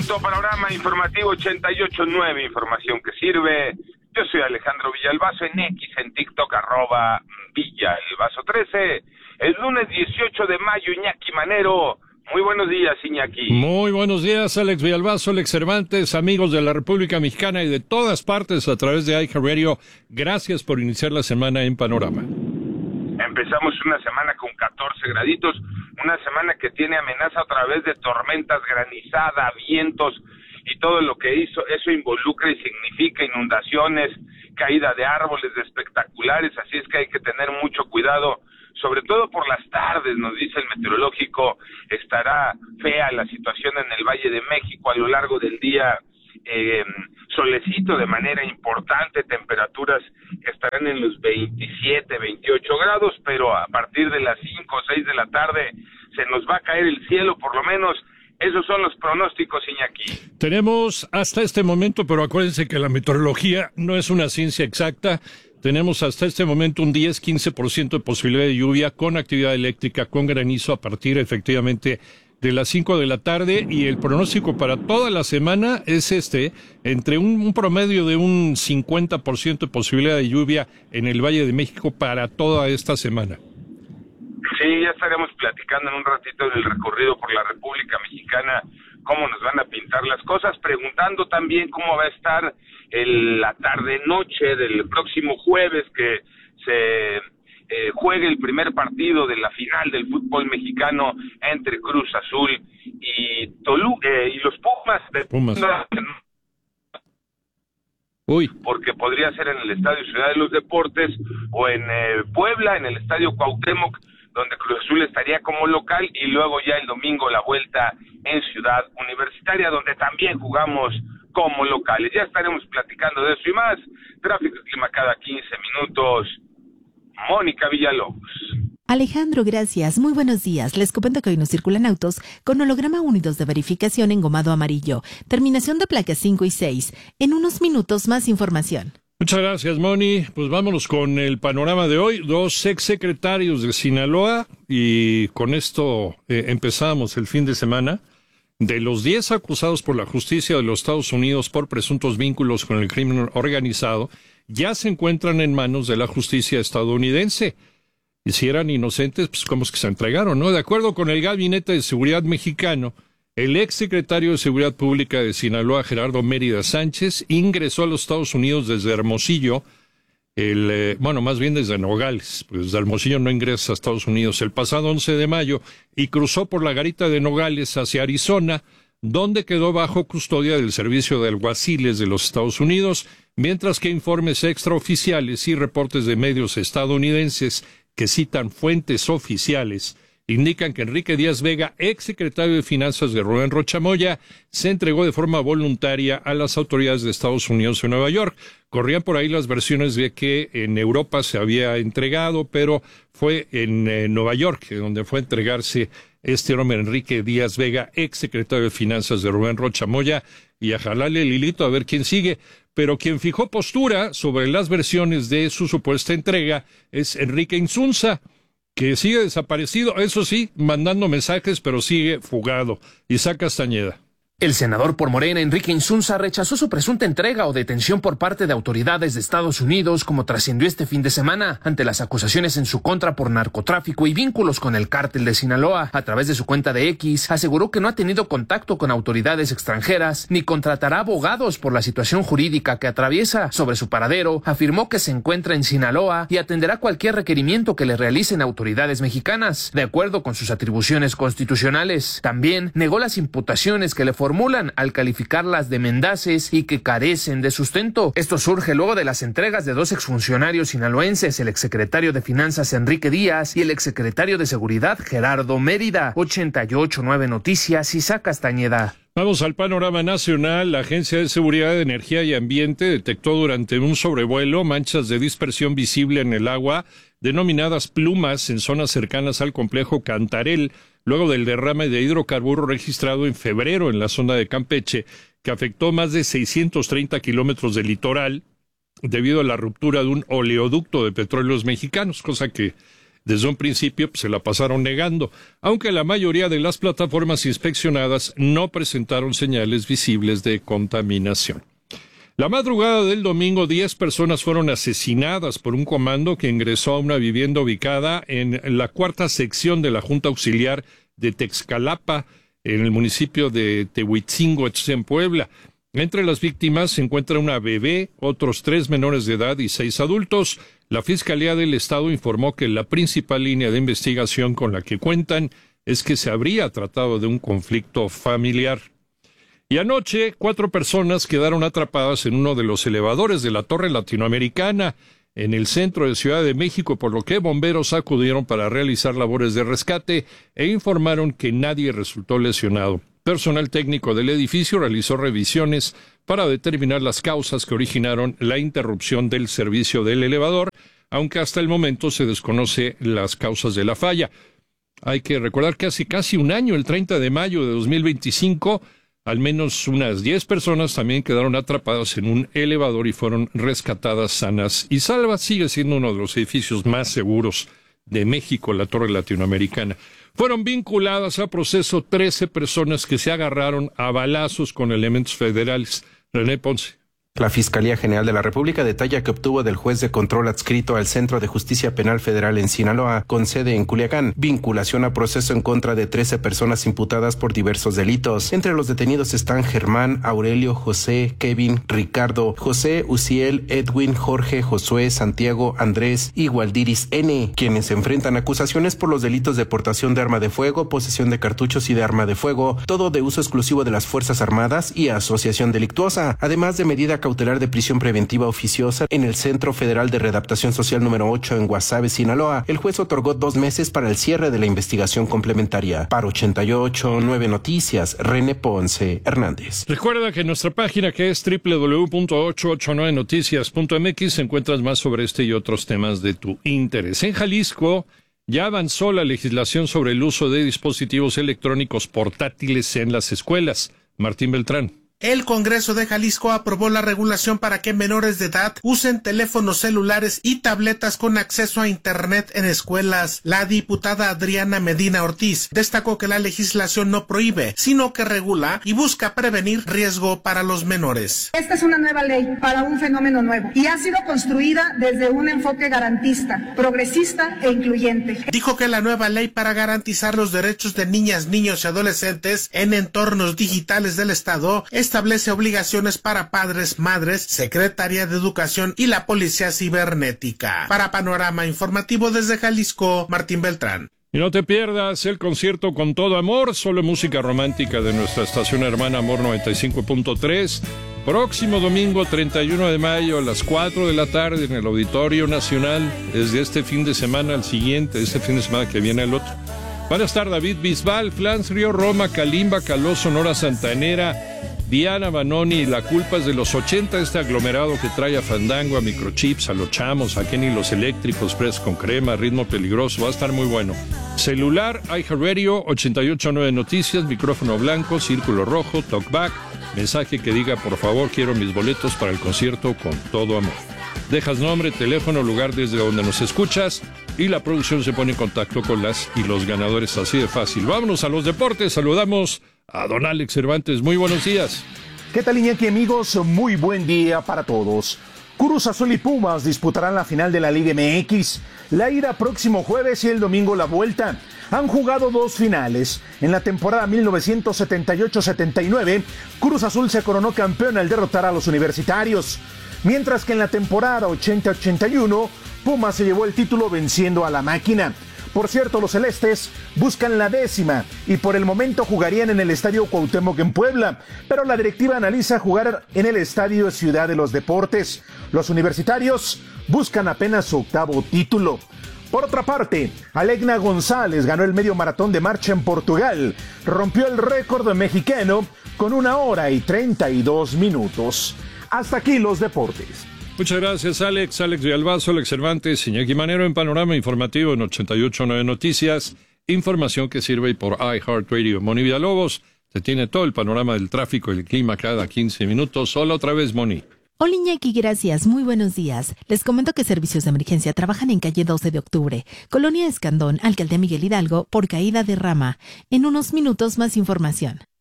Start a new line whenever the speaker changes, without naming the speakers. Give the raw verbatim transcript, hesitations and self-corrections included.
Punto Panorama Informativo ochenta y ocho punto nueve, información que sirve. Yo soy Alejandro Villalbazo, en X, en TikTok, arroba Villalbazo trece. El lunes dieciocho de mayo, Iñaki Manero. Muy buenos días, Iñaki.
Muy buenos días, Alex Villalbazo, Alex Cervantes, amigos de la República Mexicana y de todas partes a través de iHeartRadio. Gracias por iniciar la semana en Panorama.
Empezamos una semana con catorce graditos, una semana que tiene amenaza otra vez de tormentas, granizada, vientos y todo lo que hizo, eso involucra y significa inundaciones, caída de árboles de espectaculares, así es que hay que tener mucho cuidado, sobre todo por las tardes, nos dice el meteorológico, estará fea la situación en el Valle de México a lo largo del día. Eh, solecito de manera importante, temperaturas que estarán en los veintisiete, veintiocho grados, pero a partir de las cinco o seis de la tarde se nos va a caer el cielo, por lo menos esos son los pronósticos, Iñaki.
Tenemos hasta este momento, pero acuérdense que la meteorología no es una ciencia exacta, tenemos hasta este momento un diez a quince por ciento de posibilidad de lluvia con actividad eléctrica, con granizo a partir efectivamente de las cinco de la tarde, y el pronóstico para toda la semana es este, entre un, un promedio de un cincuenta por ciento de posibilidad de lluvia en el Valle de México para toda esta semana.
Sí, ya estaremos platicando en un ratito del recorrido por la República Mexicana, cómo nos van a pintar las cosas, preguntando también cómo va a estar el, la tarde-noche del próximo jueves, que se Eh, juegue el primer partido de la final del fútbol mexicano entre Cruz Azul y Toluca eh, y los Pumas de
Pumas. Uy.
Porque podría ser en el Estadio Ciudad de los Deportes o en eh, Puebla, en el Estadio Cuauhtémoc, donde Cruz Azul estaría como local, y luego ya el domingo la vuelta en Ciudad Universitaria, donde también jugamos como locales. Ya estaremos platicando de eso y más. Tráfico y clima cada quince minutos. Mónica Villalobos.
Alejandro, gracias. Muy buenos días. Les comento que hoy nos circulan autos con holograma unidos de verificación engomado amarillo. Terminación de placas cinco y seis. En unos minutos más información.
Muchas gracias, Moni. Pues vámonos con el panorama de hoy. Dos exsecretarios de Sinaloa, y con esto eh, empezamos el fin de semana. De los diez acusados por la justicia de los Estados Unidos por presuntos vínculos con el crimen organizado, ya se encuentran en manos de la justicia estadounidense. Y si eran inocentes, pues cómo es que se entregaron, ¿no? De acuerdo con el Gabinete de Seguridad mexicano, el exsecretario de Seguridad Pública de Sinaloa, Gerardo Mérida Sánchez, ingresó a los Estados Unidos desde Hermosillo, el, eh, bueno, más bien desde Nogales, pues desde Hermosillo no ingresa a Estados Unidos, el pasado once de mayo, y cruzó por la garita de Nogales hacia Arizona, donde quedó bajo custodia del Servicio de Alguaciles de los Estados Unidos, mientras que informes extraoficiales y reportes de medios estadounidenses que citan fuentes oficiales indican que Enrique Díaz Vega, exsecretario de Finanzas de Rubén Rocha Moya, se entregó de forma voluntaria a las autoridades de Estados Unidos en Nueva York. Corrían por ahí las versiones de que en Europa se había entregado, pero fue en eh, Nueva York donde fue a entregarse este hombre, Enrique Díaz Vega, exsecretario de Finanzas de Rubén Rocha Moya, y a jalarle el hilito a ver quién sigue. Pero quien fijó postura sobre las versiones de su supuesta entrega es Enrique Insunza, que sigue desaparecido, eso sí, mandando mensajes, pero sigue fugado. Isaac Castañeda.
El senador por Morena, Enrique Insunza, rechazó su presunta entrega o detención por parte de autoridades de Estados Unidos, como trascendió este fin de semana, ante las acusaciones en su contra por narcotráfico y vínculos con el cártel de Sinaloa. A través de su cuenta de X, aseguró que no ha tenido contacto con autoridades extranjeras, ni contratará abogados por la situación jurídica que atraviesa. Sobre su paradero, afirmó que se encuentra en Sinaloa y atenderá cualquier requerimiento que le realicen autoridades mexicanas, de acuerdo con sus atribuciones constitucionales. También negó las imputaciones que le formulan al calificarlas de mendaces y que carecen de sustento. Esto surge luego de las entregas de dos exfuncionarios sinaloenses, el exsecretario de Finanzas Enrique Díaz y el exsecretario de Seguridad Gerardo Mérida. ochenta y ocho punto nueve Noticias, Isaac Castañeda.
Vamos al panorama nacional. La Agencia de Seguridad de Energía y Ambiente detectó durante un sobrevuelo manchas de dispersión visible en el agua, denominadas plumas, en zonas cercanas al complejo Cantarell, luego del derrame de hidrocarburos registrado en febrero en la zona de Campeche, que afectó más de seiscientos treinta kilómetros de litoral debido a la ruptura de un oleoducto de petróleos mexicanos, cosa que Desde un principio pues, se la pasaron negando, aunque la mayoría de las plataformas inspeccionadas no presentaron señales visibles de contaminación. La madrugada del domingo, diez personas fueron asesinadas por un comando que ingresó a una vivienda ubicada en la cuarta sección de la Junta Auxiliar de Texcalapa, en el municipio de Tehuitzingo, en Puebla. Entre las víctimas se encuentra una bebé, otros tres menores de edad y seis adultos. La Fiscalía del Estado informó que la principal línea de investigación con la que cuentan es que se habría tratado de un conflicto familiar. Y anoche, cuatro personas quedaron atrapadas en uno de los elevadores de la Torre Latinoamericana, en el centro de Ciudad de México, por lo que bomberos acudieron para realizar labores de rescate e informaron que nadie resultó lesionado. Personal técnico del edificio realizó revisiones para determinar las causas que originaron la interrupción del servicio del elevador, aunque hasta el momento se desconoce las causas de la falla. Hay que recordar que hace casi un año, el treinta de mayo de dos mil veinticinco, al menos unas diez personas también quedaron atrapadas en un elevador y fueron rescatadas sanas y salvas. Sigue siendo uno de los edificios más seguros de México, la Torre Latinoamericana. Fueron vinculadas a proceso trece personas que se agarraron a balazos con elementos federales. René Ponce.
La Fiscalía General de la República detalla que obtuvo del juez de control adscrito al Centro de Justicia Penal Federal en Sinaloa, con sede en Culiacán, vinculación a proceso en contra de trece personas imputadas por diversos delitos. Entre los detenidos están Germán, Aurelio, José, Kevin, Ricardo, José, Uciel, Edwin, Jorge, Josué, Santiago, Andrés y Waldiris N., quienes enfrentan acusaciones por los delitos de portación de arma de fuego, posesión de cartuchos y de arma de fuego, todo de uso exclusivo de las Fuerzas Armadas y asociación delictuosa, además de medida cautelar de prisión preventiva oficiosa en el Centro Federal de Readaptación Social número ocho en Guasave, Sinaloa. El juez otorgó dos meses para el cierre de la investigación complementaria. Para ochenta y ocho punto nueve Noticias, René Ponce Hernández.
Recuerda que en nuestra página, que es doble u doble u doble u punto ochocientos ochenta y nueve noticias punto m x, encuentras más sobre este y otros temas de tu interés. En Jalisco ya avanzó la legislación sobre el uso de dispositivos electrónicos portátiles en las escuelas. Martín Beltrán.
El Congreso de Jalisco aprobó la regulación para que menores de edad usen teléfonos celulares y tabletas con acceso a Internet en escuelas. La diputada Adriana Medina Ortiz destacó que la legislación no prohíbe, sino que regula y busca prevenir riesgo para los menores.
Esta es una nueva ley para un fenómeno nuevo y ha sido construida desde un enfoque garantista, progresista e incluyente.
Dijo que la nueva ley para garantizar los derechos de niñas, niños y adolescentes en entornos digitales del Estado es establece obligaciones para padres, madres, Secretaría de Educación y la Policía Cibernética. Para Panorama Informativo desde Jalisco, Martín Beltrán.
Y no te pierdas el concierto Con Todo Amor, solo música romántica de nuestra estación hermana Amor noventa y cinco punto tres. Próximo domingo treinta y uno de mayo a las cuatro de la tarde en el Auditorio Nacional. Desde este fin de semana al siguiente, este fin de semana que viene el otro. Van a estar David Bisbal, Flans Río Roma, Kalimba, Caló, Sonora Santanera, Diana Banoni. La culpa es de los ochenta, este aglomerado que trae a Fandango, a Microchips, a Los Chamos, a Kenny Los Eléctricos, Press con Crema, Ritmo Peligroso. Va a estar muy bueno. Celular, iHeartRadio, ochenta y ocho punto nueve Noticias, micrófono blanco, círculo rojo, talkback, mensaje que diga por favor quiero mis boletos para el concierto Con Todo Amor. Dejas nombre, teléfono, lugar desde donde nos escuchas y la producción se pone en contacto con las y los ganadores, así de fácil. Vámonos a los deportes, saludamos a don Alex Cervantes. Muy buenos días.
¿Qué tal, Iñaki, amigos? Muy buen día para todos. Cruz Azul y Pumas disputarán la final de la Liga M X. La ida próximo jueves y el domingo la vuelta. Han jugado dos finales. En la temporada mil novecientos setenta y ocho setenta y nueve, Cruz Azul se coronó campeón al derrotar a los universitarios. Mientras que en la temporada ochenta ochenta y uno, Pumas se llevó el título venciendo a la máquina. Por cierto, los celestes buscan la décima y por el momento jugarían en el Estadio Cuauhtémoc en Puebla, pero la directiva analiza jugar en el Estadio Ciudad de los Deportes. Los universitarios buscan apenas su octavo título. Por otra parte, Alegna González ganó el medio maratón de marcha en Portugal. Rompió el récord mexicano con una hora y treinta y dos minutos. Hasta aquí los deportes.
Muchas gracias, Alex. Alex Villalbazo, Alex Cervantes, Iñaki Manero en Panorama Informativo en ochenta y ocho punto nueve Noticias. Información que sirve por iHeartRadio. Moni Villalobos te tiene todo el panorama del tráfico y el clima cada quince minutos. Hola otra vez, Moni.
Hola Iñaki, gracias. Muy buenos días. Les comento que servicios de emergencia trabajan en calle doce de octubre, Colonia Escandón, Alcaldía Miguel Hidalgo, por caída de rama. En unos minutos más información.